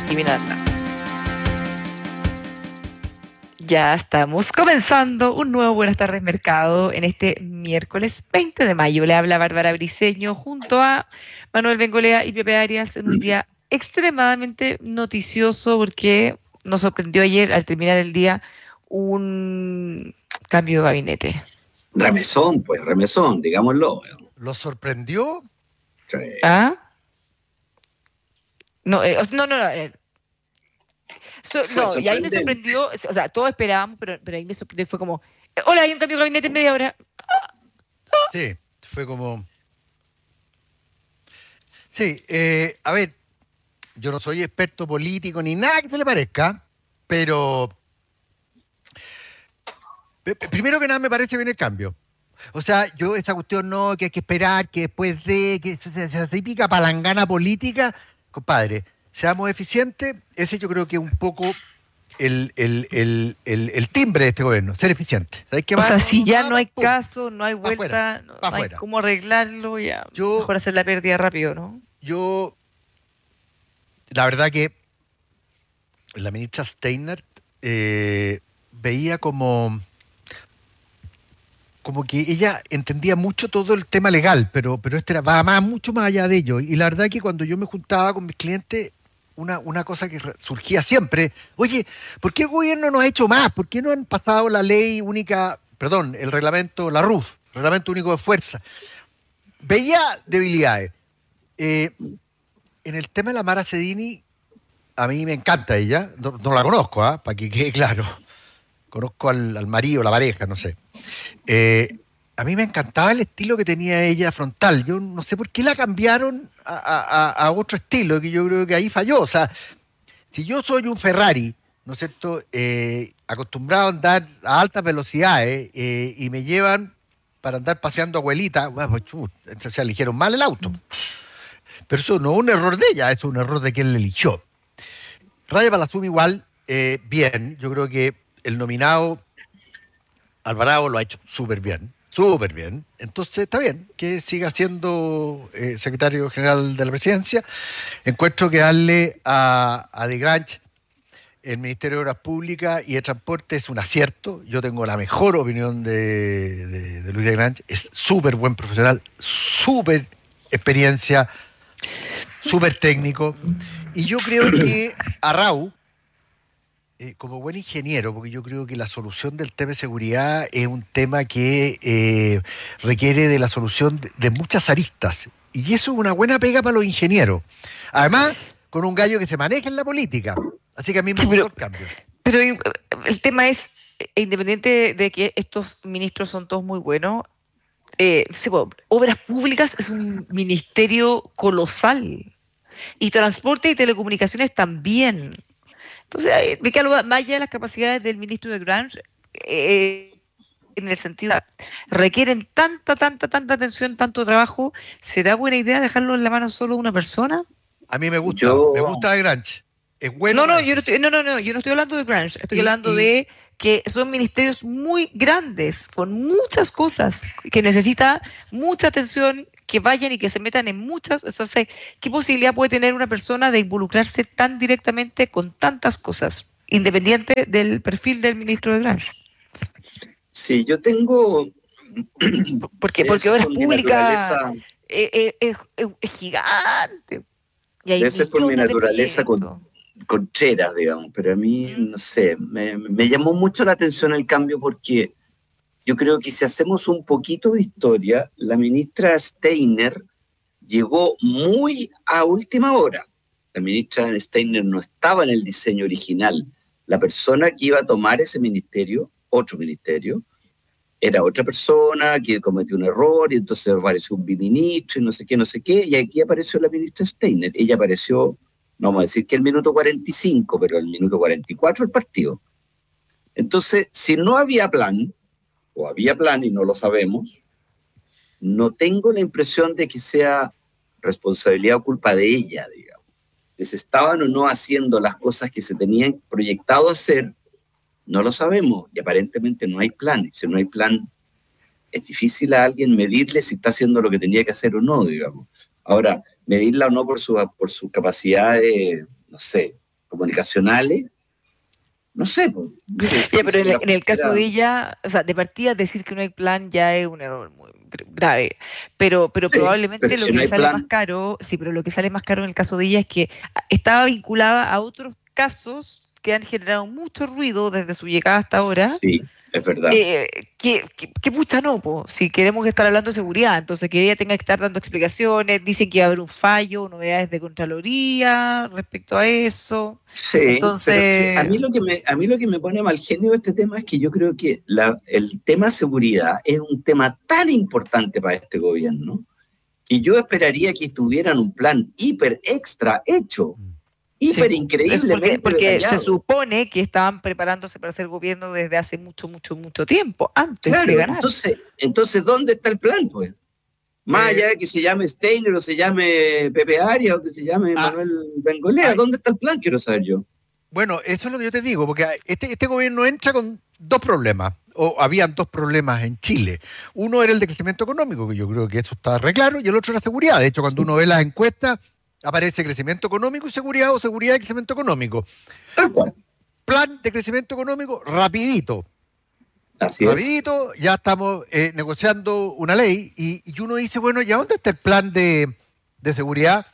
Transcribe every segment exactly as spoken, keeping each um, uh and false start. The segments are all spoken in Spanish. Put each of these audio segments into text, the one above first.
y vino Atlanta. Ya estamos comenzando un nuevo Buenas tardes Mercado en este miércoles veinte de mayo. Le habla Bárbara Briceño junto a Manuel Bengolea y Pepe Arias en un día extremadamente noticioso porque nos sorprendió ayer al terminar el día un cambio de gabinete. Remesón, pues, remesón, digámoslo. ¿Lo sorprendió? Sí. ¿Ah? No, eh, no, no, no. Eh. So, no, y ahí me sorprendió, o sea, todos esperábamos, pero, pero ahí me sorprendió, fue como, hola, hay un cambio de gabinete en media hora. Sí, fue como... Sí, eh, a ver, yo no soy experto político ni nada que se le parezca, pero... Primero que nada me parece bien el cambio. O sea, yo esa cuestión no, que hay que esperar, que después de, que se, se, se pica palangana política, compadre, seamos eficientes, ese yo creo que es un poco el, el, el, el, el timbre de este gobierno, ser eficiente. ¿Sabes qué? O sea, no, si no, ya no, no hay pum, caso, no hay vuelta, fuera, no, no hay cómo arreglarlo, ya yo, mejor hacer la pérdida rápido, ¿no? Yo, la verdad que la ministra Steiner eh, veía como... como que ella entendía mucho todo el tema legal, pero, pero este era, va más, mucho más allá de ello. Y la verdad que cuando yo me juntaba con mis clientes, una, una cosa que surgía siempre, oye, ¿por qué el gobierno no ha hecho más? ¿Por qué no han pasado la ley única, perdón, el reglamento, la R U F, reglamento único de fuerza? Veía debilidades. Eh, en el tema de la Mara Cedini, a mí me encanta ella, no, no la conozco, ¿eh? Para que quede claro. Conozco al, al marido, la pareja, no sé. Eh, a mí me encantaba el estilo que tenía ella frontal. Yo no sé por qué la cambiaron a, a, a otro estilo, que yo creo que ahí falló. O sea, si yo soy un Ferrari, ¿no es cierto?, eh, acostumbrado a andar a altas velocidades eh, y me llevan para andar paseando abuelita, bueno, pues, chut, entonces eligieron mal el auto. Pero eso no es un error de ella, es un error de quien le eligió. Raya Palazumi igual, eh, bien, yo creo que el nominado Alvarado lo ha hecho súper bien, súper bien. Entonces está bien que siga siendo eh, secretario general de la presidencia. Encuentro que darle a, a De Grange el Ministerio de Obras Públicas y de Transporte es un acierto. Yo tengo la mejor opinión de, de, de Luis De Grange. Es súper buen profesional, súper experiencia, súper técnico. Y yo creo que Arrau, Eh, como buen ingeniero, porque yo creo que la solución del tema de seguridad es un tema que eh, requiere de la solución de, de muchas aristas. Y eso es una buena pega para los ingenieros. Además, con un gallo que se maneja en la política. Así que a mí me sí, gustó pero, el cambio. Pero el tema es, independiente de que estos ministros son todos muy buenos, eh, Obras Públicas es un ministerio colosal. Y transporte y telecomunicaciones también. Entonces, de que algo más allá de las capacidades del ministro de Grange, eh, en el sentido, requieren tanta, tanta, tanta atención, tanto trabajo, ¿será buena idea dejarlo en la mano solo de una persona? A mí me gusta, yo... me gusta de Grange. Es bueno. No, no, yo no, estoy, no, no, no, yo no estoy hablando de Grange, estoy y, hablando y... de que son ministerios muy grandes, con muchas cosas, que necesita mucha atención, que vayan y que se metan en muchas. Entonces, ¿qué posibilidad puede tener una persona de involucrarse tan directamente con tantas cosas, independiente del perfil del ministro de Grange? Sí, yo tengo... ¿Por qué? Porque Obras Públicas es, es, es, es gigante. Y hay debe ser por mi naturaleza con, contrera, digamos, pero a mí, ¿Mm? no sé, me, me llamó mucho la atención el cambio porque yo creo que si hacemos un poquito de historia, la ministra Steiner llegó muy a última hora. La ministra Steiner no estaba en el diseño original. La persona que iba a tomar ese ministerio, otro ministerio, era otra persona que cometió un error y entonces apareció un biministro y no sé qué, no sé qué, y aquí apareció la ministra Steiner. Ella apareció, no vamos a decir que el minuto cuarenta y cinco, pero el minuto cuarenta y cuatro el partido. Entonces, si no había plan, o había plan y no lo sabemos, no tengo la impresión de que sea responsabilidad o culpa de ella, digamos. Si se estaban o no haciendo las cosas que se tenían proyectado hacer, no lo sabemos y aparentemente no hay plan. Si no hay plan, es difícil a alguien medirle si está haciendo lo que tenía que hacer o no, digamos. Ahora, medirla o no por su, por su capacidad de, no sé, comunicacionales, no sé. Pues, ya, pero en el, en el caso de ella, o sea, de partida decir que no hay plan ya es un error muy grave, pero, pero sí, probablemente pero lo si que no sale plan... más caro, sí, pero lo que sale más caro en el caso de ella es que estaba vinculada a otros casos que han generado mucho ruido desde su llegada hasta ahora. Sí, es verdad. Eh, que, que, que pucha no, po, si queremos estar hablando de seguridad, entonces que ella tenga que estar dando explicaciones, dicen que va a haber un fallo, novedades de Contraloría respecto a eso. Sí, entonces, pero es que a mí lo que me, a mí lo que me pone mal genio de este tema es que yo creo que la, el tema seguridad es un tema tan importante para este gobierno que yo esperaría que tuvieran un plan hiper extra hecho. Hiper sí, increíblemente porque, porque se supone que estaban preparándose para ser gobierno desde hace mucho, mucho, mucho tiempo, antes claro, de ganar. Entonces, entonces, ¿dónde está el plan, pues? Más eh, allá de que se llame Steiner o se llame Pepe Arias o que se llame ah, Manuel Bengolea, ay, ¿dónde está el plan? Quiero saber yo. Bueno, eso es lo que yo te digo, porque este, este gobierno entra con dos problemas, o habían dos problemas en Chile. Uno era el de crecimiento económico, que yo creo que eso está re claro, y el otro era seguridad. De hecho, cuando sí. uno ve las encuestas, aparece crecimiento económico y seguridad, o seguridad y crecimiento económico. Tal cual. Plan de crecimiento económico rapidito. Así rapidito, es. Ya estamos eh, negociando una ley, y, y uno dice, bueno, ¿ya dónde está el plan de, de seguridad?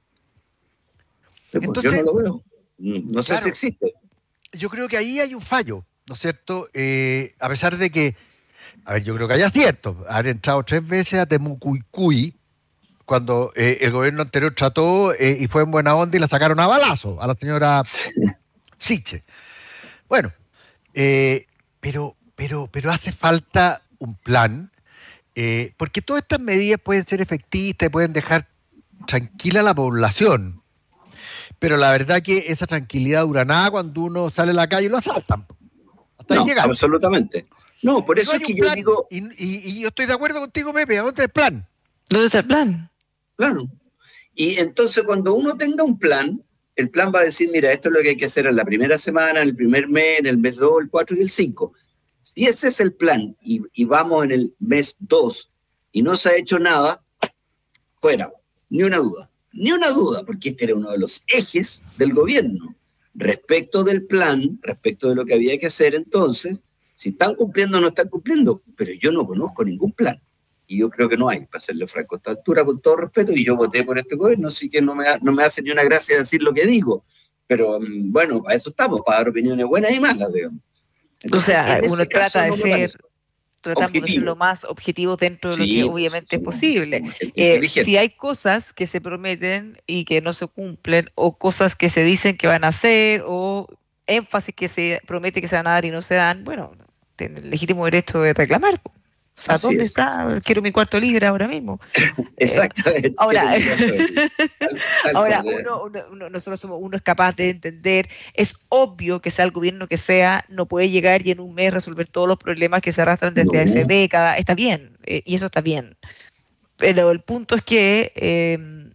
Pues entonces, yo no lo veo. No sé claro, si existe. Yo creo que ahí hay un fallo, ¿no es cierto? Eh, a pesar de que, a ver, yo creo que haya cierto, haber entrado tres veces a Temucuicui, cuando eh, el gobierno anterior trató eh, y fue en buena onda y la sacaron a balazo a la señora Siche. Bueno, eh, pero, pero, pero hace falta un plan, eh, porque todas estas medidas pueden ser efectivas y pueden dejar tranquila a la población, pero la verdad que esa tranquilidad dura nada cuando uno sale a la calle y lo asaltan. Hasta no, ahí llegar. Absolutamente. No, por eso no es que yo digo... Y, y, y yo estoy de acuerdo contigo, Pepe, ¿a dónde está el plan? ¿Dónde está el plan? Claro. Y entonces cuando uno tenga un plan, el plan va a decir, mira, esto es lo que hay que hacer en la primera semana, en el primer mes, en el mes dos, el cuatro y el cinco. Si ese es el plan y, y vamos en el mes dos y no se ha hecho nada, fuera, ni una duda, ni una duda, porque este era uno de los ejes del gobierno. Respecto del plan, respecto de lo que había que hacer entonces, si están cumpliendo o no están cumpliendo, pero yo no conozco ningún plan. Y yo creo que no hay, para serle franco a esta altura, con todo respeto, y yo voté por este gobierno, así que no me, no me hace ni una gracia decir lo que digo. Pero bueno, para eso estamos, para dar opiniones buenas y malas, digamos. Entonces, o sea, uno trata de ser, tratamos objetivo. de ser lo más objetivo dentro de lo sí, que obviamente es posible. Eh, si hay cosas que se prometen y que no se cumplen, o cosas que se dicen que van a hacer, o énfasis que se promete que se van a dar y no se dan, bueno, tienen el legítimo derecho de reclamar. O sea, Así ¿dónde es. está? Quiero mi cuarto libre ahora mismo. Exactamente. Eh, ahora, ahora uno, uno, uno, nosotros somos, uno es capaz de entender, es obvio que sea el gobierno que sea, no puede llegar y en un mes resolver todos los problemas que se arrastran desde no. hace décadas, está bien, eh, y eso está bien. Pero el punto es que eh,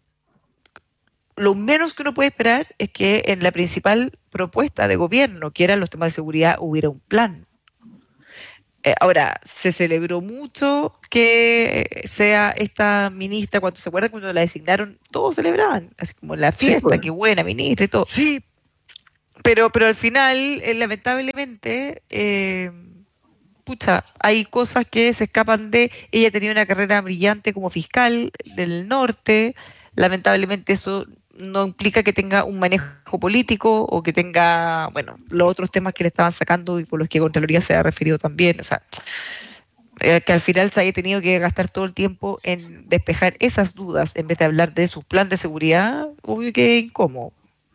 lo menos que uno puede esperar es que en la principal propuesta de gobierno, que eran los temas de seguridad, hubiera un plan. Eh, ahora, se celebró mucho que sea esta ministra, cuando se acuerdan cuando la designaron, todos celebraban, así como la fiesta, sí, bueno. qué buena ministra y todo. Sí. Pero, pero al final, eh, lamentablemente, eh, pucha, hay cosas que se escapan de... Ella tenía una carrera brillante como fiscal del norte, lamentablemente eso no implica que tenga un manejo político o que tenga, bueno, los otros temas que le estaban sacando y por los que Contraloría se ha referido también, o sea, eh, que al final se haya tenido que gastar todo el tiempo en despejar esas dudas en vez de hablar de su plan de seguridad, obvio que es incómodo.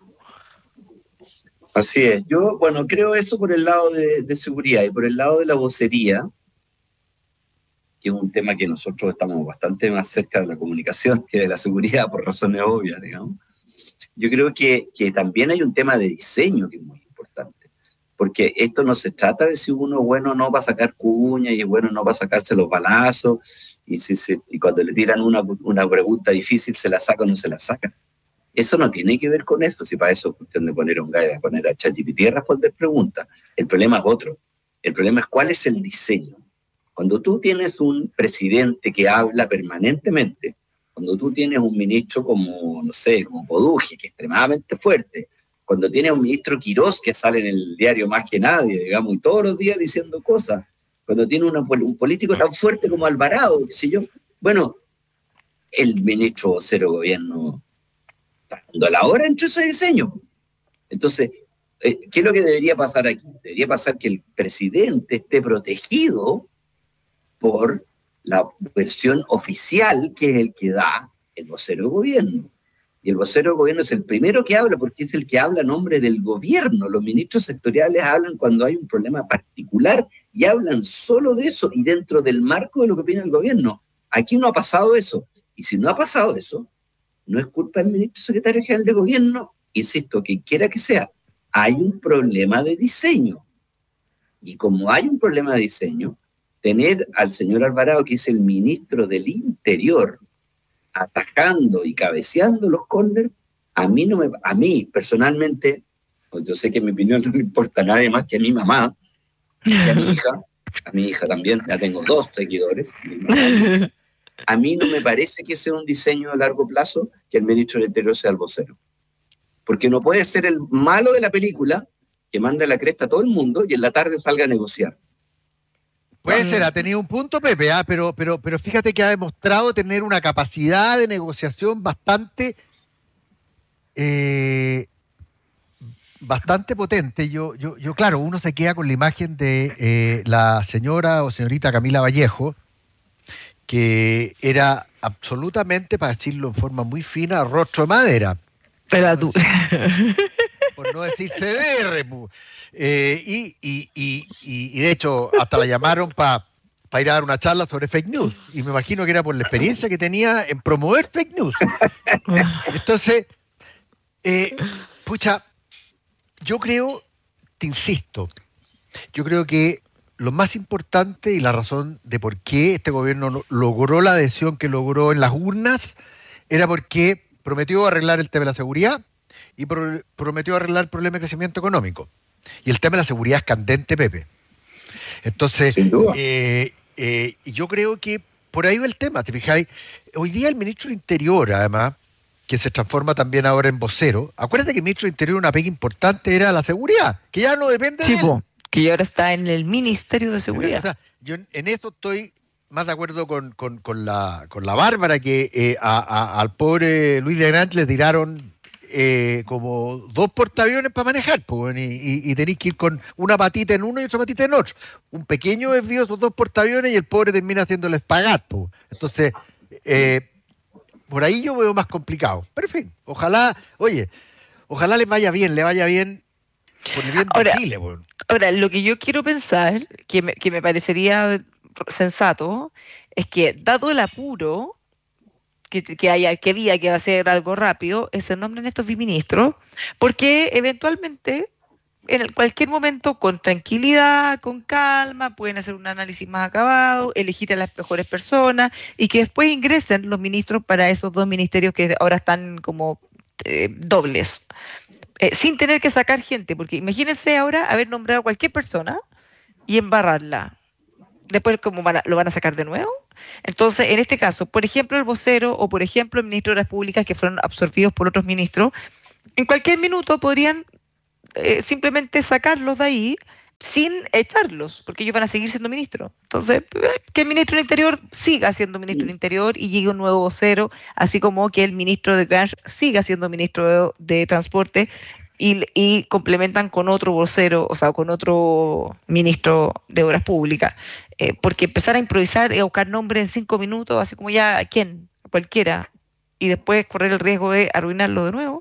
Así es, yo, bueno, creo esto por el lado de, de seguridad y por el lado de la vocería, que es un tema que nosotros estamos bastante más cerca de la comunicación que de la seguridad por razones obvias, digamos. Yo creo que, que también hay un tema de diseño que es muy importante, porque esto no se trata de si uno es bueno o no va a sacar cuña y es bueno o no va a sacarse los balazos, y, si se, y cuando le tiran una, una pregunta difícil se la saca o no se la saca. Eso no tiene que ver con esto, si para eso es cuestión de poner a un gallo, de poner a ChatGPT a responder preguntas. El problema es otro, el problema es cuál es el diseño. Cuando tú tienes un presidente que habla permanentemente, cuando tú tienes un ministro como, no sé, como Poduje, que es extremadamente fuerte, cuando tiene a un ministro Quirós que sale en el diario más que nadie, digamos, y todos los días diciendo cosas, cuando tiene una, un político tan fuerte como Alvarado, qué sé yo, bueno, el ministro vocero de gobierno está dando la hora entre ese diseño. Entonces, eh, ¿qué es lo que debería pasar aquí? Debería pasar que el presidente esté protegido por la versión oficial, que es el que da el vocero de gobierno. Y el vocero de gobierno es el primero que habla, porque es el que habla a nombre del gobierno. Los ministros sectoriales hablan cuando hay un problema particular y hablan solo de eso y dentro del marco de lo que opina el gobierno. Aquí no ha pasado eso. Y si no ha pasado eso, no es culpa del ministro secretario general de gobierno, insisto, quien quiera que sea. Hay un problema de diseño. Y como hay un problema de diseño, tener al señor Alvarado, que es el ministro del Interior, atajando y cabeceando los córneres, a mí, no me, a mí personalmente, pues yo sé que mi opinión no le importa a nadie más que a mi mamá, y a mi hija, a mi hija también, ya tengo dos seguidores, mi mamá, a mí no me parece que sea un diseño a largo plazo que el ministro del Interior sea el vocero. Porque no puede ser el malo de la película que manda la cresta a todo el mundo y en la tarde salga a negociar. Puede ser, ha tenido un punto, Pepe, ¿eh? pero, pero, pero fíjate que ha demostrado tener una capacidad de negociación bastante, eh, bastante potente. Yo, yo, yo, claro, uno se queda con la imagen de eh, la señora o señorita Camila Vallejo, que era absolutamente, para decirlo en forma muy fina, rostro de madera. Pero tú. Por no decir C D R, eh, y, y, y, y de hecho hasta la llamaron para pa ir a dar una charla sobre fake news, y me imagino que era por la experiencia que tenía en promover fake news. Entonces, eh, pucha, yo creo, te insisto, yo creo que lo más importante y la razón de por qué este gobierno no, logró la adhesión que logró en las urnas era porque prometió arreglar el tema de la seguridad y pro, prometió arreglar el problema de crecimiento económico. Y el tema de la seguridad es candente, Pepe. Entonces, eh, eh, yo creo que por ahí va el tema, ¿te fijáis? Hoy día el ministro del Interior, además, que se transforma también ahora en vocero, acuérdate que el ministro del Interior, una pega importante era la seguridad, que ya no depende sí, de él. Que ahora está en el Ministerio de Seguridad. O sea, yo en eso estoy más de acuerdo con, con, con, la, con la Bárbara, que eh, a, a, al pobre Luis de Grant le tiraron eh, como dos portaaviones para manejar, pues, y, y, y tenéis que ir con una patita en uno y otra patita en otro. Un pequeño desvío, esos dos portaaviones, y el pobre termina haciéndoles pagar, pues. Entonces, eh, por ahí yo veo más complicado. Pero en fin, ojalá, oye, ojalá les vaya bien, le vaya bien por el bien ahora, de Chile, pues. Ahora, lo que yo quiero pensar, que me, que me parecería sensato, es que dado el apuro que, que, haya, que había que hacer algo rápido, se nombren estos biministros, porque eventualmente, en el, cualquier momento, con tranquilidad, con calma, pueden hacer un análisis más acabado, elegir a las mejores personas, y que después ingresen los ministros para esos dos ministerios que ahora están como eh, dobles. Eh, sin tener que sacar gente, porque imagínense ahora haber nombrado a cualquier persona y embarrarla. Después, ¿cómo van a, lo van a sacar de nuevo? Entonces, en este caso, por ejemplo, el vocero o, por ejemplo, el ministro de las Públicas que fueron absorbidos por otros ministros, en cualquier minuto podrían eh, simplemente sacarlos de ahí sin echarlos, porque ellos van a seguir siendo ministros. Entonces, que el ministro del Interior siga siendo ministro del Interior y llegue un nuevo vocero, así como que el ministro de Gas siga siendo ministro de, de Transporte y, y complementan con otro vocero, o sea, con otro ministro de Obras Públicas. Eh, porque empezar a improvisar y a buscar nombres en cinco minutos, así como ya, ¿quién? Cualquiera, y después correr el riesgo de arruinarlo de nuevo.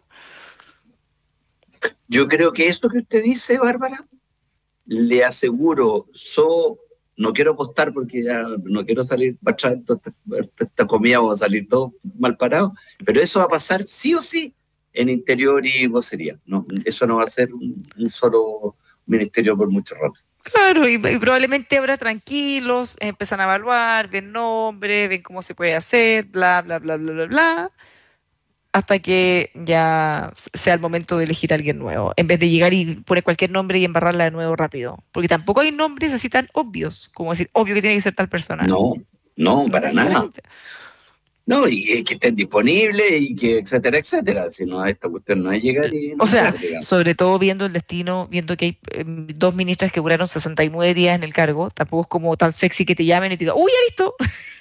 Yo creo que esto que usted dice, Bárbara, le aseguro, so, no quiero apostar porque ya no quiero salir para atrás, esta, esta comida vamos a salir todos mal parados, pero eso va a pasar sí o sí en Interior y Vocería. No, eso no va a ser un, un solo ministerio por mucho rato. Claro, y, y probablemente ahora tranquilos, empiezan a evaluar, ven nombres, ven cómo se puede hacer, bla, bla, bla, bla, bla, bla, hasta que ya sea el momento de elegir a alguien nuevo, en vez de llegar y poner cualquier nombre y embarrarla de nuevo rápido. Porque tampoco hay nombres así tan obvios, como decir, obvio que tiene que ser tal persona. No, no, no para nada. No, y que estén disponibles y que etcétera, etcétera. Si no, esta cuestión no es llegar y no O sea, llegar, sobre todo viendo el destino, viendo que hay eh, dos ministras que duraron sesenta y nueve días en el cargo, tampoco es como tan sexy que te llamen y te digan, uy, ya listo,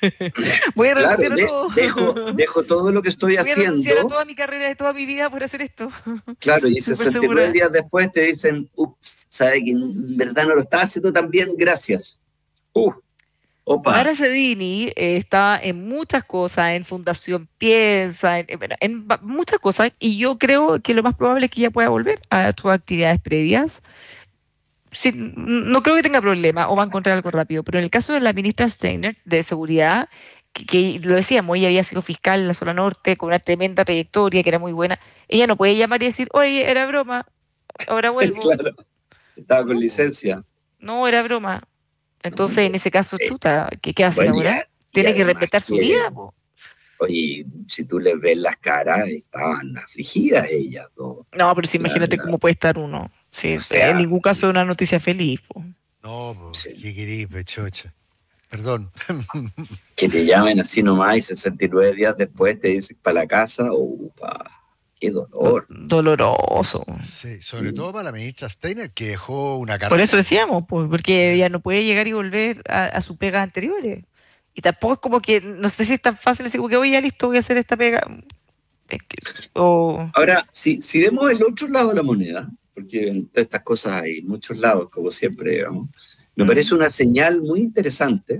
voy a Claro, renunciar a de, todo. dejo, dejo todo lo que estoy Voy a renunciar a haciendo. toda mi carrera, de toda mi vida por hacer esto. Claro, y Súper sesenta y nueve segura. días después te dicen, ups, sabe que en verdad no lo estaba haciendo tan bien, gracias. Uh, opa. Mara Sedini eh, está en muchas cosas, en Fundación Piensa, en, en, en muchas cosas, y yo creo que lo más probable es que ella pueda volver a sus actividades previas. Sí, no creo que tenga problema o va a encontrar algo rápido, pero en el caso de la ministra Steiner de Seguridad, que, que lo decíamos, ella había sido fiscal en la zona norte con una tremenda trayectoria, que era muy buena, ella no puede llamar y decir, oye, era broma, ahora vuelvo. Claro, estaba con No, licencia. no, era broma. Entonces, No, en ese caso, eh, chuta, ¿qué, qué va a hacer bueno, y, ahora? a- y Tiene que además respetar su que, vida, po. oye, si tú les ves las caras, estaban afligidas ellas dos. No, pero sí, La- imagínate la- cómo puede estar uno. Sí, o en sea, ningún caso es una noticia feliz, po. No, pues, sí, ¿qué querís, pechocha? Perdón. que te llamen así nomás y sesenta y nueve días después te dicen para la casa, upa, qué Do- dolor. doloroso. Sí, sobre todo para la ministra Steiner, que dejó una Por eso carrera. decíamos, pues, porque Sí. ella no puede llegar y volver a, a sus pegas anteriores. Y tampoco es como que, no sé si es tan fácil decir, como que, oye, ya listo, voy a hacer esta pega. Es que- o, Ahora, si, si vemos el otro lado de la moneda, porque en todas estas cosas hay muchos lados, como siempre, digamos, me mm, parece una señal muy interesante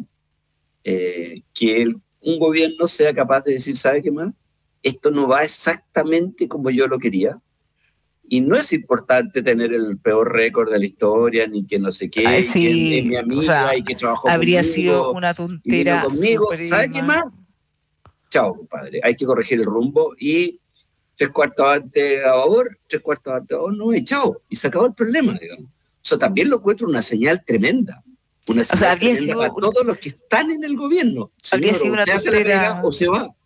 eh, que el- un gobierno sea capaz de decir, ¿sabe qué más? Esto no va exactamente como yo lo quería. Y no es importante tener el peor récord de la historia, ni que no sé ay, qué, y que es, es sí, mi o sea, amiga y que trabajó habría sido conmigo una y vino tontera conmigo. ¿Sabe qué suprema. más? Chao, compadre. Hay que corregir el rumbo y tres cuartos antes a favor, tres cuartos antes a favor, no, y chao. Y se acabó el problema, digamos. Eso también lo encuentro una señal tremenda. Una O sea, señal habría tremenda sido, para todos los que están en el gobierno. habría Señor, sido una usted hace la pega tontera. o se va.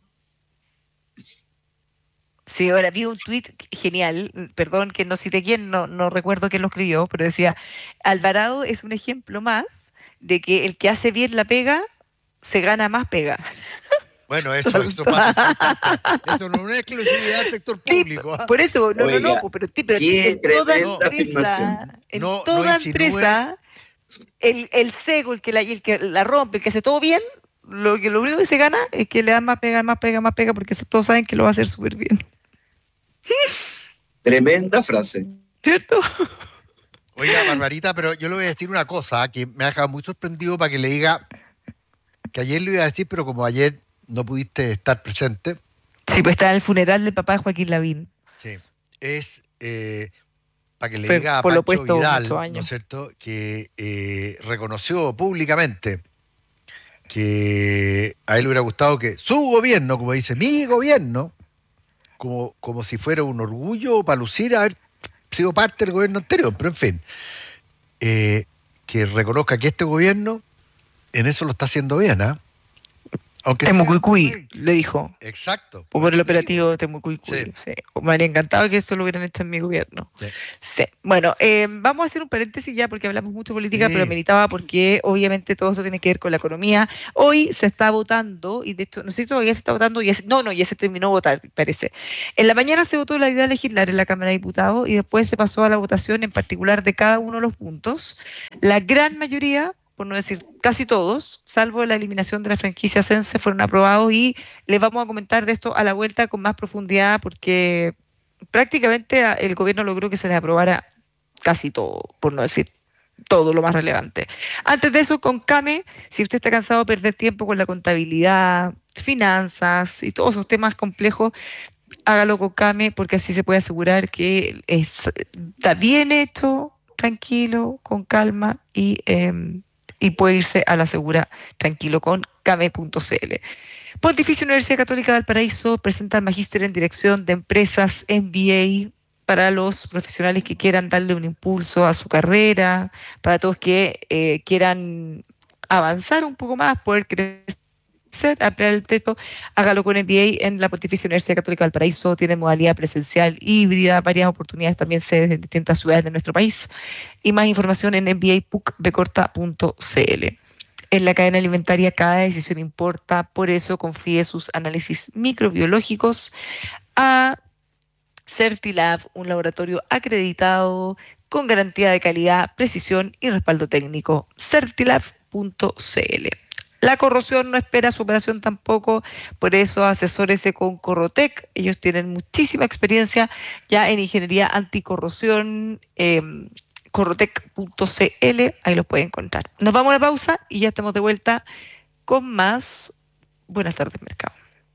Sí, ahora vi un tuit genial, perdón que no cité quién, no, no recuerdo quién lo escribió, pero decía, Alvarado es un ejemplo más de que el que hace bien la pega se gana más pega. Bueno, eso, eso pasa en todas partes. Eso no es una exclusividad del sector Sí, público. ¿ah? por eso, no, no, no, Oiga, po, pero, sí, pero qué en toda No, tremenda empresa, afirmación. en no, no toda insinúe. empresa, el, el cego, el que, la, el que la rompe, el que hace todo bien, lo, que, lo único que se gana es que le dan más pega, más pega, más pega, porque todos saben que lo va a hacer súper bien. Tremenda frase. ¿Cierto? Oiga, Barbarita, pero yo le voy a decir una cosa que me ha dejado muy sorprendido para que le diga que ayer lo iba a decir, pero como ayer no pudiste estar presente, Sí, pues está en el funeral del papá de Joaquín Lavín. sí, es eh, para que le Fue diga a por lo Pancho opuesto Vidal, muchos ¿no años. es cierto?, que eh, reconoció públicamente que a él le hubiera gustado que su gobierno, como dice, mi gobierno, como, como si fuera un orgullo para lucir haber sido parte del gobierno anterior, pero en fin, eh, que reconozca que este gobierno en eso lo está haciendo bien, ¿ah? Aunque sea Temucuicui, por ahí. le dijo. Exacto. O por el eso te digo. operativo Temucuicui. Sí. Sí. Me habría encantado que eso lo hubieran hecho en mi gobierno. Sí. Sí. Bueno, eh, vamos a hacer un paréntesis ya porque hablamos mucho de política, Sí. pero meritaba porque obviamente todo esto tiene que ver con la economía. Hoy se está votando, y de hecho, no sé si todavía se está votando, ya se- no, no, ya se terminó de votar, parece. En la mañana se votó la idea de legislar en la Cámara de Diputados y después se pasó a la votación en particular de cada uno de los puntos. La gran mayoría, por no decir casi todos, salvo la eliminación de la franquicia Sense, fueron aprobados y les vamos a comentar de esto a la vuelta con más profundidad porque prácticamente a- el gobierno logró que se les aprobara casi todo, por no decir todo lo más relevante. Antes de eso, con CAME, si usted está cansado de perder tiempo con la contabilidad, finanzas y todos esos temas complejos, hágalo con CAME porque así se puede asegurar que es, está bien hecho, tranquilo, con calma y, eh, y puede irse a la segura tranquilo con came punto cl. Pontificia Universidad Católica de Valparaíso presenta el Magíster en Dirección de Empresas M B A para los profesionales que quieran darle un impulso a su carrera, para todos que eh, quieran avanzar un poco más, poder crecer, ampliar el texto, hágalo con M B A en la Pontificia Universidad Católica del Paraíso. Tiene modalidad presencial, híbrida, varias oportunidades, también sedes en distintas ciudades de nuestro país. Y más información en m b a puc b corta punto c l. En la cadena alimentaria cada decisión importa, por eso confíe sus análisis microbiológicos a Certilab, un laboratorio acreditado con garantía de calidad, precisión y respaldo técnico. certilab punto c l. La corrosión no espera su operación tampoco, por eso asesórese con Corrotec. Ellos tienen muchísima experiencia ya en ingeniería anticorrosión. Eh, corrotec punto c l, ahí los puede encontrar. Nos vamos a la pausa y ya estamos de vuelta con más Buenas tardes, Mercado.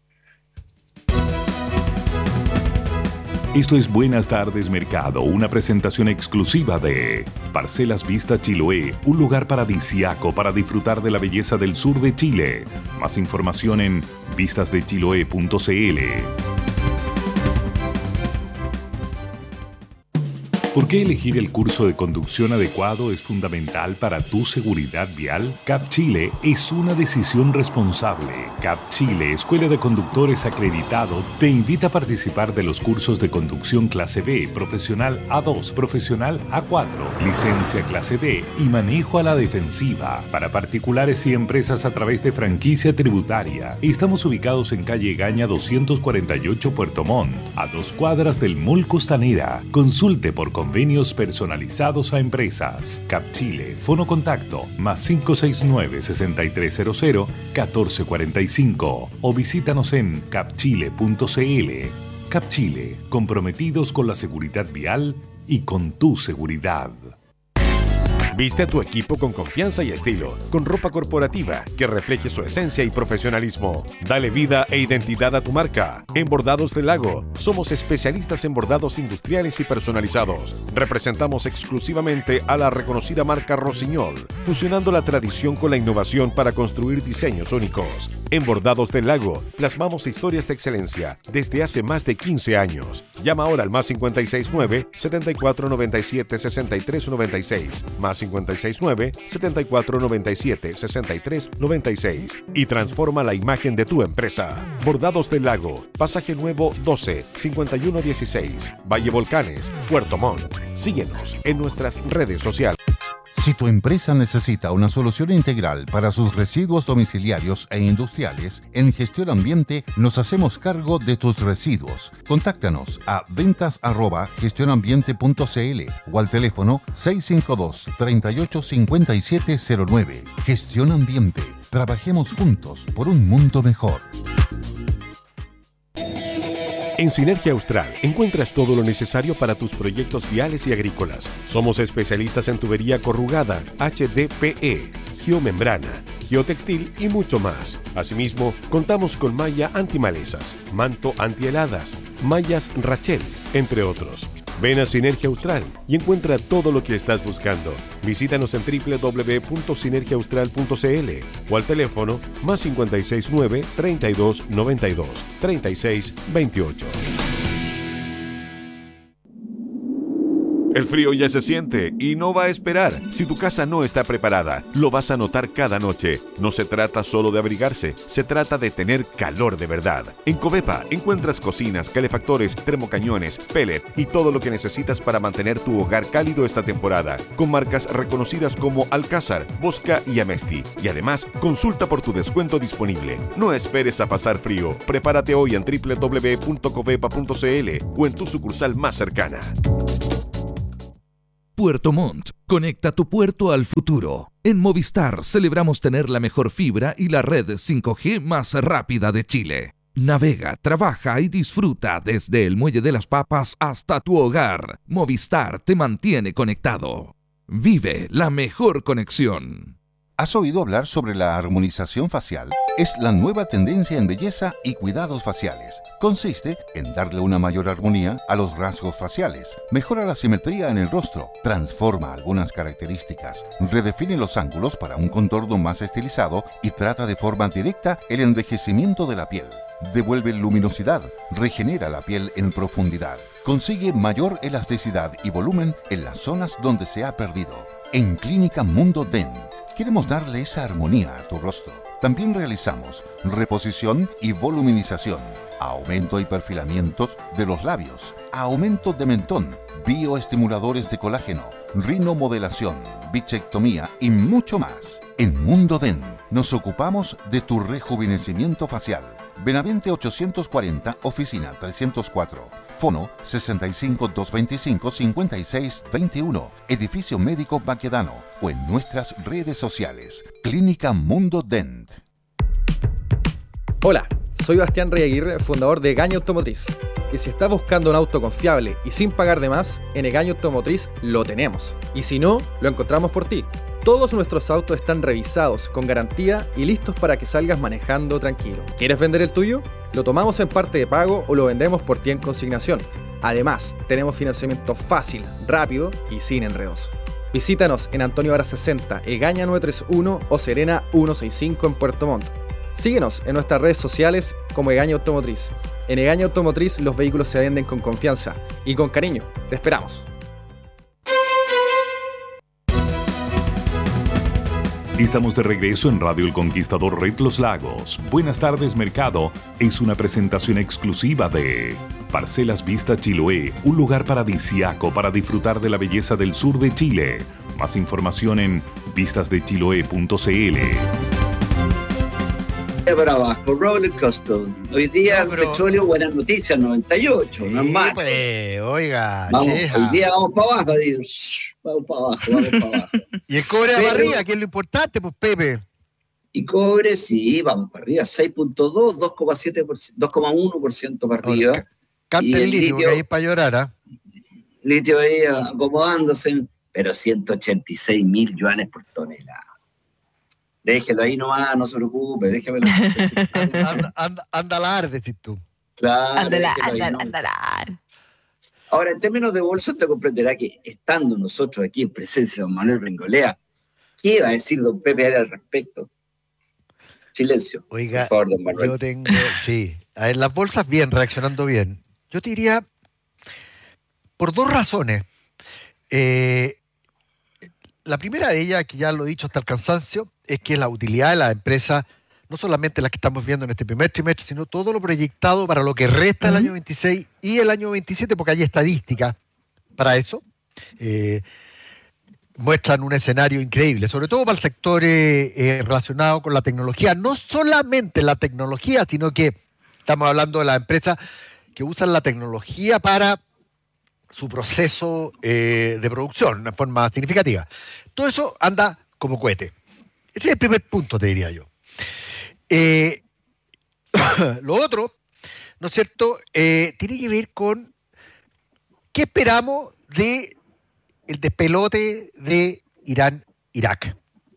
Esto es Buenas tardes, Mercado, una presentación exclusiva de Parcelas Vista Chiloé, un lugar paradisíaco para disfrutar de la belleza del sur de Chile. Más información en vistas de chiloé punto c l. ¿Por qué elegir el curso de conducción adecuado es fundamental para tu seguridad vial? C A P Chile es una decisión responsable. C A P Chile, Escuela de Conductores Acreditado, te invita a participar de los cursos de conducción clase B, profesional A dos, profesional A cuatro, licencia clase D y manejo a la defensiva para particulares y empresas a través de franquicia tributaria. Estamos ubicados en calle Gaña doscientos cuarenta y ocho Puerto Montt, a dos cuadras del Mall Costanera. Consulte por convenios personalizados a empresas. C A P Chile, fono contacto, más cinco seis nueve, seis tres cero cero, uno cuatro cuatro cinco o visítanos en capchile punto c l. C A P Chile, comprometidos con la seguridad vial y con tu seguridad. Viste a tu equipo con confianza y estilo, con ropa corporativa que refleje su esencia y profesionalismo. Dale vida e identidad a tu marca. En Bordados del Lago, somos especialistas en bordados industriales y personalizados. Representamos exclusivamente a la reconocida marca Rossignol, fusionando la tradición con la innovación para construir diseños únicos. En Bordados del Lago, plasmamos historias de excelencia desde hace más de quince años. Llama ahora al más cinco seis nueve, siete cuatro nueve siete, seis tres nueve seis, más cinco seis nueve, siete cuatro nueve siete, seis tres nueve seis y transforma la imagen de tu empresa. Bordados del Lago, Pasaje Nuevo doce, cincuenta y uno dieciséis, Valle Volcanes, Puerto Montt. Síguenos en nuestras redes sociales. Si tu empresa necesita una solución integral para sus residuos domiciliarios e industriales, en Gestión Ambiente nos hacemos cargo de tus residuos. Contáctanos a ventas arroba gestionambiente punto c l o al teléfono seis cinco dos, tres ocho cinco siete cero nueve. Gestión Ambiente. Trabajemos juntos por un mundo mejor. En Sinergia Austral encuentras todo lo necesario para tus proyectos viales y agrícolas. Somos especialistas en tubería corrugada, H D P E, geomembrana, geotextil y mucho más. Asimismo, contamos con malla antimalezas, manto antiheladas, mallas Rachel, entre otros. Ven a Sinergia Austral y encuentra todo lo que estás buscando. Visítanos en doble u doble u doble u punto sinergia austral punto c l o al teléfono más cinco seis nueve, treinta y dos, noventa y dos, treinta y seis, veintiocho. El frío ya se siente y no va a esperar. Si tu casa no está preparada, lo vas a notar cada noche. No se trata solo de abrigarse, se trata de tener calor de verdad. En Covepa encuentras cocinas, calefactores, termocañones, pellet y todo lo que necesitas para mantener tu hogar cálido esta temporada, con marcas reconocidas como Alcázar, Bosca y Amesti. Y además, consulta por tu descuento disponible. No esperes a pasar frío. Prepárate hoy en doble u doble u doble u punto covepa punto c l o en tu sucursal más cercana. Puerto Montt, conecta tu puerto al futuro. En Movistar celebramos tener la mejor fibra y la red cinco G más rápida de Chile. Navega, trabaja y disfruta desde el Muelle de las Papas hasta tu hogar. Movistar te mantiene conectado. Vive la mejor conexión. ¿Has oído hablar sobre la armonización facial? Es la nueva tendencia en belleza y cuidados faciales. Consiste en darle una mayor armonía a los rasgos faciales, mejora la simetría en el rostro, transforma algunas características, redefine los ángulos para un contorno más estilizado y trata de forma directa el envejecimiento de la piel. Devuelve luminosidad, regenera la piel en profundidad, consigue mayor elasticidad y volumen en las zonas donde se ha perdido. En Clínica Mundo D E N, queremos darle esa armonía a tu rostro. También realizamos reposición y voluminización. aumento y perfilamientos de los labios, aumento de mentón, bioestimuladores de colágeno, rinomodelación, bichectomía y mucho más. En Mundo Dent nos ocupamos de tu rejuvenecimiento facial. Benavente ochocientos cuarenta, oficina trescientos cuatro. Fono sesenta y cinco, doscientos veinticinco, cincuenta y seis veintiuno. Edificio Médico Baquedano o en nuestras redes sociales. Clínica Mundo Dent. Hola, soy Bastián Rey Aguirre, fundador de Egaña Automotriz. Y si estás buscando un auto confiable y sin pagar de más, en Egaña Automotriz lo tenemos. Y si no, lo encontramos por ti. Todos nuestros autos están revisados, con garantía y listos para que salgas manejando tranquilo. ¿Quieres vender el tuyo? Lo tomamos en parte de pago o lo vendemos por ti en consignación. Además, tenemos financiamiento fácil, rápido y sin enredos. Visítanos en Antonio Vara sesenta, Egaña novecientos treinta y uno o Serena ciento sesenta y cinco en Puerto Montt. Síguenos en nuestras redes sociales como Egaña Automotriz. En Egaña Automotriz los vehículos se venden con confianza y con cariño. Te esperamos. Estamos de regreso en Radio El Conquistador Red Los Lagos. Buenas tardes, mercado. Es una presentación exclusiva de Parcelas Vista Chiloé, un lugar paradisíaco para disfrutar de la belleza del sur de Chile. Más información en vistas de chiloé punto c l. Para abajo, roller coaster. Hoy día No, pero- el petróleo, buenas noticias, noventa y ocho, Sí, normal. pues, oiga, Vamos, cheja. hoy día vamos para abajo, digo, shh, vamos para abajo, vamos para abajo. Y el cobre de Pero- barriga, que es lo importante, pues, Pepe. Y cobre, sí, vamos para arriba, seis punto dos, dos coma siete por ciento, dos coma uno por ciento para arriba. Ahora, Canta Y el el litio, litio- que ahí es para llorar, ¿ah? Litio ahí acomodándose, pero ciento ochenta y seis mil yuanes por tonelada. Déjelo ahí nomás, no se preocupe, déjamelo. Anda, anda, anda a la arde, si tú. Claro, Ándala, déjelo ahí, ándala, ¿no? ándala. Ahora, en términos de bolsa, usted comprenderá que estando nosotros aquí en presencia de don Manuel Bengolea, ¿qué va a decir don Pepe Ale al respecto? Silencio, Oiga, por favor, don Manuel. yo tengo, sí. A ver, las bolsas bien, reaccionando bien. Yo te diría, por dos razones. Eh, la primera de ellas, que ya lo he dicho hasta el cansancio, es que la utilidad de la empresa, no solamente las que estamos viendo en este primer trimestre, sino todo lo proyectado para lo que resta del Ujú. año veintiséis y el año veintisiete, porque hay estadísticas para eso, eh, muestran un escenario increíble, sobre todo para el sector eh, eh, relacionado con la tecnología. No solamente la tecnología, sino que estamos hablando de las empresas que usan la tecnología para su proceso eh, de producción, de una forma significativa. Todo eso anda como cohete. Ese es el primer punto, te diría yo. Eh, lo otro, ¿no es cierto?, eh, tiene que ver con qué esperamos de el despelote de Irán-Irak.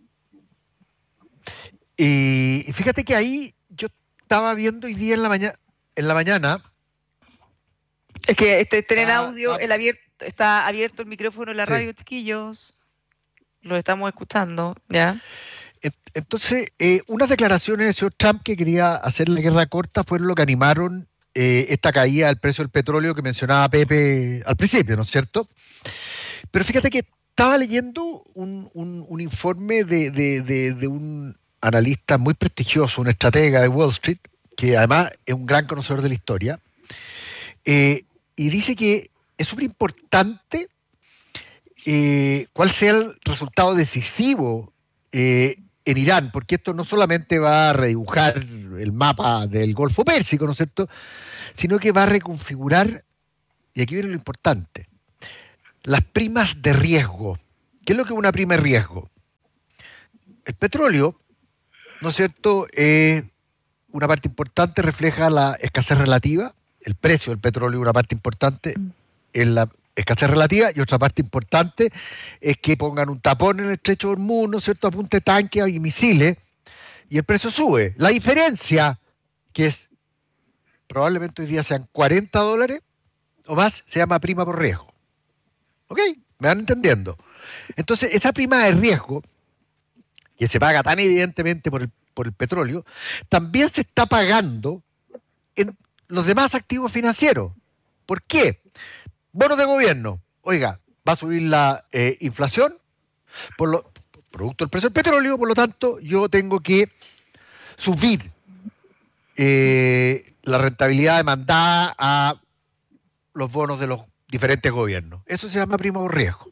Y fíjate que ahí yo estaba viendo hoy día en la mañana, en la mañana, Es que este, este en Ah, audio, ah. el abierto, está abierto el micrófono en la Sí. radio, chiquillos. Lo estamos escuchando, ¿ya? En- Entonces, eh, unas declaraciones del señor Trump que quería hacer la guerra corta fueron lo que animaron eh, esta caída del precio del petróleo que mencionaba Pepe al principio, ¿no es cierto? Pero fíjate que estaba leyendo un, un- un informe de, de- de- de un analista muy prestigioso, un estratega de Wall Street, que además es un gran conocedor de la historia, eh, y dice que es súper importante eh, cuál sea el resultado decisivo eh, en Irán, porque esto no solamente va a redibujar el mapa del Golfo Pérsico, ¿no es cierto?, sino que va a reconfigurar, y aquí viene lo importante, las primas de riesgo. ¿Qué es lo que es una prima de riesgo? El petróleo, ¿no es cierto?, eh, una parte importante refleja la escasez relativa, el precio del petróleo, una parte importante es la escasez relativa, y otra parte importante es que pongan un tapón en el estrecho de Hormuz, ¿no es cierto?, apunte tanques y misiles, y el precio sube. La diferencia, que es probablemente hoy día sean cuarenta dólares o más, se llama prima por riesgo. ¿Ok? ¿Me van entendiendo? Entonces, esa prima de riesgo, que se paga tan evidentemente por el, por el petróleo, también se está pagando en los demás activos financieros. ¿Por qué? Bonos de gobierno. Oiga, va a subir la eh, inflación, por lo, producto del precio del petróleo, por lo tanto, yo tengo que subir eh, la rentabilidad demandada a los bonos de los diferentes gobiernos. Eso se llama primo riesgo.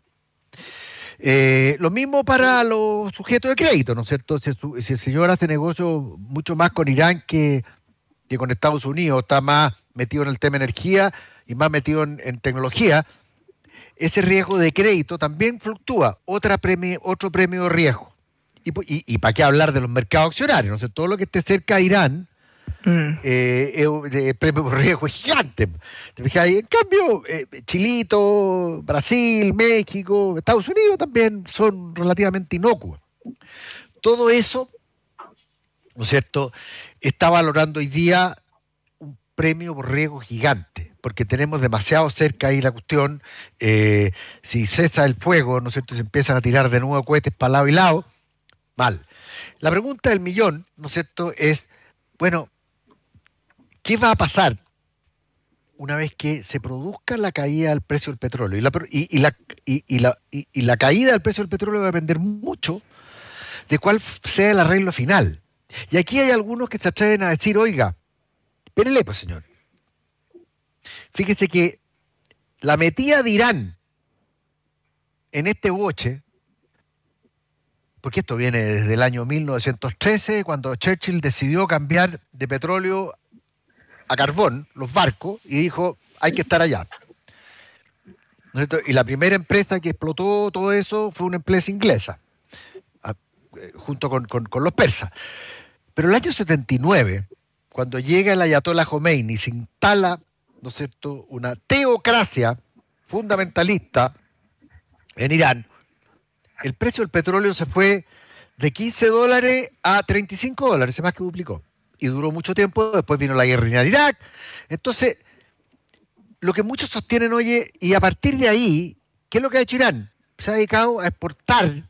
Eh, lo mismo para los sujetos de crédito, ¿no es cierto? Si, si el señor hace negocio mucho más con Irán que, que con Estados Unidos, está más metido en el tema energía y más metido en, en tecnología, ese riesgo de crédito también fluctúa, otra premio, otro premio de riesgo. Y, y, y para qué hablar de los mercados accionarios, ¿no? O sea, todo lo que esté cerca de Irán, mm. eh, el premio de riesgo es gigante. ¿Te fijas? En cambio, eh, Chilito, Brasil, México, Estados Unidos también son relativamente inocuos. Todo eso, ¿no es cierto?, está valorando hoy día un premio por riesgo gigante, porque tenemos demasiado cerca ahí la cuestión. Eh, si cesa el fuego, ¿no es cierto?, se empiezan a tirar de nuevo cohetes para lado y lado, mal. La pregunta del millón, ¿no es cierto?, es, bueno, ¿qué va a pasar una vez que se produzca la caída del precio del petróleo? Y la, y, y la, y, y la, y, y la caída del precio del petróleo va a depender mucho de cuál sea el arreglo final. Y aquí hay algunos que se atreven a decir, oiga, espérele pues señor, fíjese que la metida de Irán en este boche, porque esto viene desde el año mil novecientos trece, cuando Churchill decidió cambiar de petróleo a carbón, los barcos, y dijo, hay que estar allá. ¿No es cierto? Y la primera empresa que explotó todo eso fue una empresa inglesa, a, eh, junto con, con, con los persas. Pero el año setenta y nueve, cuando llega el Ayatollah Khomeini, se instala, ¿no es cierto?, una teocracia fundamentalista en Irán, el precio del petróleo se fue de quince dólares a treinta y cinco dólares, se más que duplicó. Y duró mucho tiempo, después vino la guerra en Irak. Entonces, lo que muchos sostienen, oye, y a partir de ahí, ¿qué es lo que ha hecho Irán? Se ha dedicado a exportar,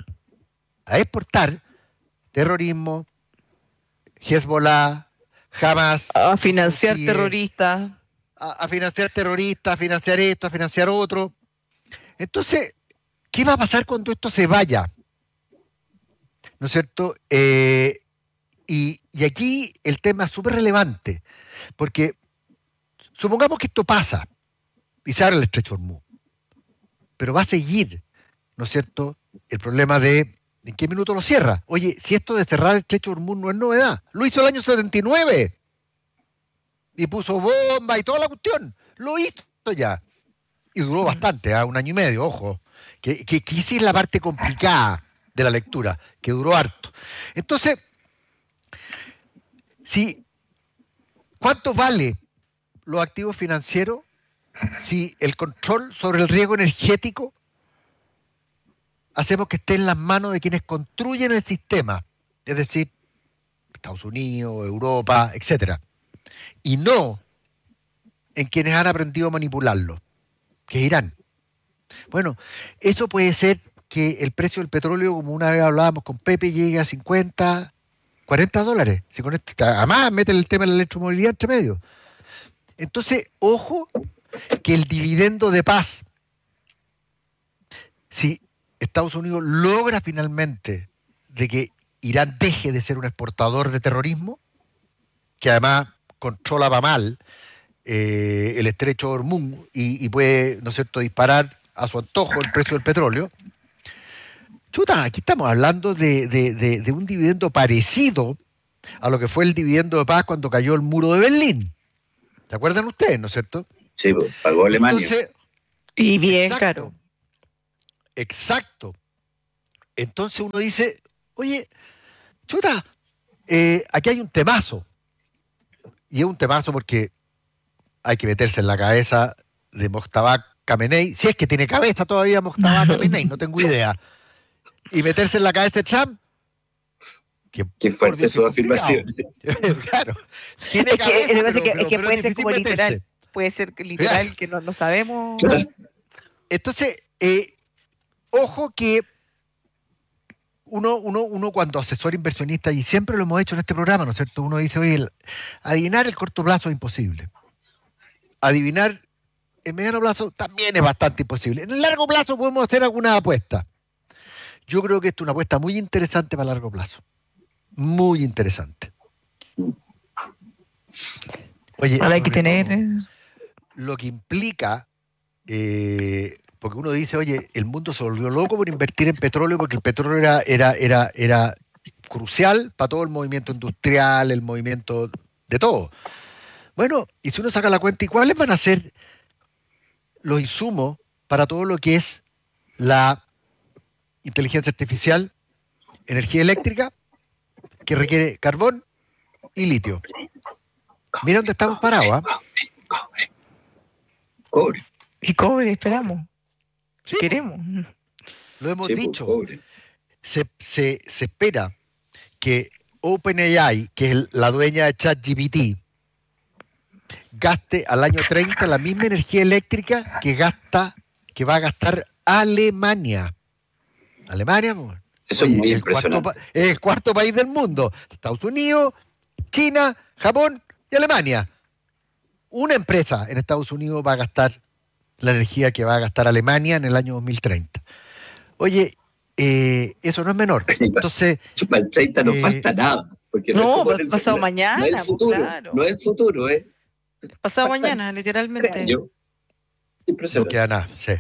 a exportar terrorismo, Hezbollah, Hamas, a financiar Houthi, terroristas, a, a financiar terroristas, a financiar esto, a financiar otro. Entonces, ¿qué va a pasar cuando esto se vaya? ¿No es cierto? Eh, y, y aquí el tema es súper relevante, porque supongamos que esto pasa y se abre el estrecho de Hormuz, pero va a seguir, ¿no es cierto?, el problema de ¿en qué minuto lo cierra? Oye, si esto de cerrar el estrecho de Hormuz no es novedad, lo hizo el año setenta y nueve y puso bomba y toda la cuestión, lo hizo ya y duró bastante, ¿eh? un año y medio, ojo, que, que, que esa es la parte complicada de la lectura, que duró harto. Entonces, si, ¿cuánto vale los activos financieros si el control sobre el riesgo energético hacemos que esté en las manos de quienes construyen el sistema, es decir, Estados Unidos, Europa, etcétera, y no en quienes han aprendido a manipularlo, que es Irán? Bueno, eso puede ser que el precio del petróleo, como una vez hablábamos con Pepe, llegue a cincuenta, cuarenta dólares. Si con esto, además, meten el tema de la electromovilidad entre medio. Entonces, ojo, que el dividendo de paz, si Estados Unidos logra finalmente de que Irán deje de ser un exportador de terrorismo, que además controlaba mal eh, el estrecho de Hormuz y, y puede, ¿no es cierto?, disparar a su antojo el precio del petróleo. Chuta, aquí estamos hablando de, de, de, de un dividendo parecido a lo que fue el dividendo de paz cuando cayó el muro de Berlín. ¿Se acuerdan ustedes, no es cierto? Sí, pues, pagó Alemania. Entonces, y bien exacto, caro. Exacto. Entonces uno dice, oye, chuta, eh, aquí hay un temazo. Y es un temazo porque hay que meterse en la cabeza de Mojtaba Khamenei, si es que tiene cabeza todavía Mojtaba Khamenei, no tengo idea. Y meterse en la cabeza de Trump. Que, Qué fuerte su afirmación. Claro. Tiene Es cabeza, que, pero, es que, pero, es que pero puede es ser como difícil literal. meterse. Puede ser literal que no, no sabemos. Entonces, eh, ojo que uno, uno, uno cuando asesora inversionista, y siempre lo hemos hecho en este programa, ¿no es cierto? Uno dice, oye, el, adivinar el corto plazo es imposible. Adivinar el mediano plazo también es bastante imposible. En el largo plazo podemos hacer alguna apuesta. Yo creo que esto es una apuesta muy interesante para largo plazo. Muy interesante. Oye, Ahora hay que sobre tener... todo, lo que implica, eh, porque uno dice, oye, el mundo se volvió loco por invertir en petróleo porque el petróleo era, era, era, era crucial para todo el movimiento industrial, el movimiento de todo. Bueno, y si uno saca la cuenta, ¿y cuáles van a ser los insumos para todo lo que es la inteligencia artificial, energía eléctrica, que requiere carbón y litio? Mira dónde estamos parados, ¿ah? Cobre. Y cobre, esperamos. Sí, Queremos. lo hemos Sí, pues, dicho. cobre. Se, se, se espera que OpenAI, que es la dueña de ChatGPT, gaste al año treinta la misma energía eléctrica que gasta, que va a gastar Alemania. Alemania, pues, Eso oye, es muy el cuarto, impresionante. pa- es el cuarto país del mundo. Estados Unidos, China, Japón y Alemania. Una empresa en Estados Unidos va a gastar la energía que va a gastar Alemania en el año dos mil treinta. Oye, eh, eso no es menor. Entonces, Para el treinta no eh, falta nada. Porque no, es No, como pues en el- pasado no- mañana, no es el pues, futuro, claro. no es el futuro, es Pasado faltan mañana, tres literalmente. años. no Impresionante. queda nada, sí.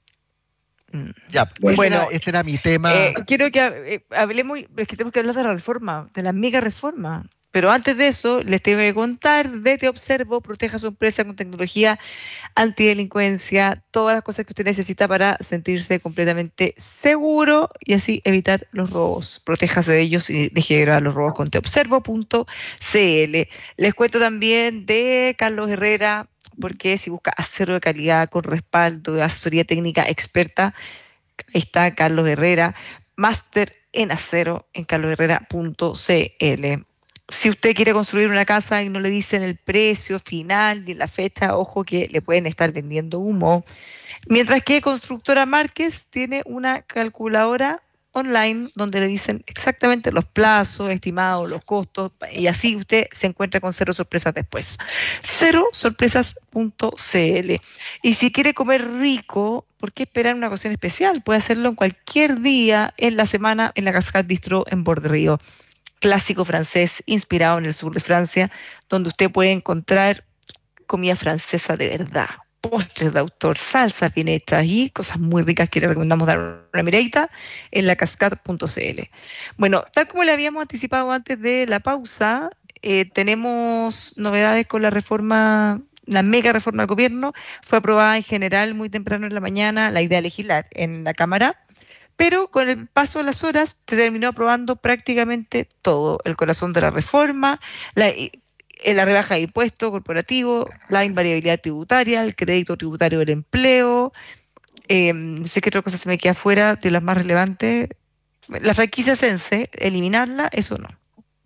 Mm. Ya, Bueno. ese, era, Bueno, ese era mi tema. Eh, quiero que eh, hablemos, es que tenemos que hablar de la reforma, de la mega reforma. Pero antes de eso, les tengo que contar de Te Observo, proteja su empresa con tecnología antidelincuencia, todas las cosas que usted necesita para sentirse completamente seguro y así evitar los robos. Protéjase de ellos y deje de grabar los robos con teobservo punto c l. Les cuento también de Carlos Herrera, porque si busca acero de calidad con respaldo de asesoría técnica experta, ahí está Carlos Herrera, máster en acero en carlos herrera punto c l. Si usted quiere construir una casa y no le dicen el precio final ni la fecha, ojo que le pueden estar vendiendo humo. Mientras que Constructora Márquez tiene una calculadora online donde le dicen exactamente los plazos estimados, los costos, y así usted se encuentra con cero sorpresas después. cero sorpresas punto c l. Y si quiere comer rico, ¿por qué esperar una ocasión especial? Puede hacerlo en cualquier día en la semana en la Cascade Bistro en Borderío. Clásico francés inspirado en el sur de Francia, donde usted puede encontrar comida francesa de verdad, postres de autor, salsas bien hechas y cosas muy ricas que le recomendamos dar una miradita en la cascade punto c l. Bueno, tal como le habíamos anticipado antes de la pausa, eh, tenemos novedades con la reforma, la mega reforma del gobierno. Fue aprobada en general muy temprano en la mañana la idea de legislar en la Cámara, pero con el paso de las horas se terminó aprobando prácticamente todo. El corazón de la reforma, la, la rebaja de impuestos corporativo, la invariabilidad tributaria, el crédito tributario del empleo, eh, no sé qué otra cosa se me queda fuera de las más relevantes. La franquicia Sense, eliminarla, eso no.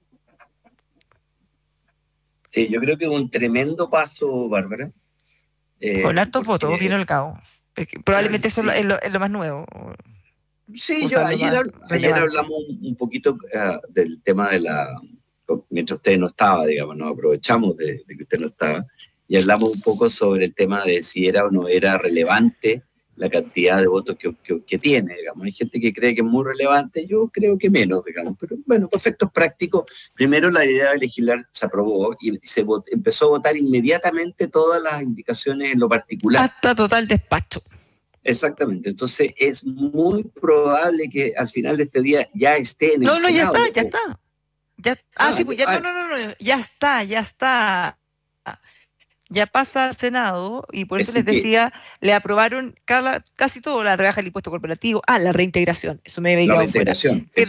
Sí, yo creo que es un tremendo paso, Bárbara. Eh, Con hartos porque- votos, vino al cabo. Porque probablemente eso Sí. es lo, es lo más nuevo. Sí, O yo sea, lo ayer, más ayer relevante. hablamos un, un poquito uh, del tema de la... Mientras usted no estaba, digamos, nos aprovechamos de, de que usted no estaba y hablamos un poco sobre el tema de si era o no era relevante la cantidad de votos que, que, que tiene, digamos. Hay gente que cree que es muy relevante, yo creo que menos, digamos. Pero bueno, por efectos prácticos, primero la idea de legislar se aprobó y se vot, empezó a votar inmediatamente todas las indicaciones en lo particular. Hasta total despacho. Exactamente, entonces es muy probable que al final de este día ya esté en el No, no, ya Senado. está, ya está. Ya, ah, Ah, sí, pues ya, ah. no, no, no, no, ya está, ya está. Ya pasa al Senado y por eso Así les que- decía, le aprobaron cada- casi todo, la rebaja del impuesto corporativo, ah, la reintegración, eso me había La quedado fuera. reintegración.